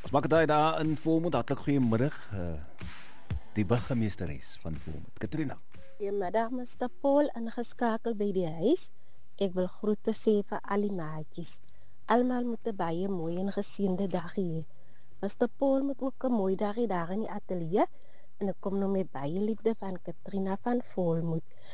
Ons maak daai daar in Volmond. Hartlik goeiemiddag. Die burgemeesteres van Volmond, Katrina. Goeiemiddag, Mr. Paul, ingeskakel by die huis. Ek wil groete sê vir al die maatjies. Almal moet 'n baie mooi en geseënde dag hê. Mr. Paul moet ook 'n mooi dag hê daar in die ateljee. En ek kom nou met baie liefde van Katrina van Volmond.